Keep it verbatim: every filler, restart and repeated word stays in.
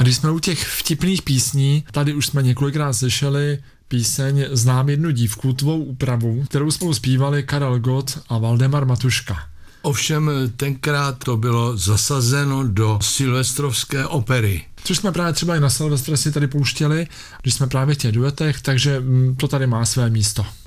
A když jsme u těch vtipných písní, tady už jsme několikrát slyšeli píseň Znám jednu dívku, tvou úpravu, kterou spolu zpívali Karel Gott a Valdemar Matuška. Ovšem tenkrát to bylo zasazeno do silvestrovské opery. Což jsme právě třeba i na Silvestra si tady pouštěli, když jsme právě v těch duetech, takže to tady má své místo.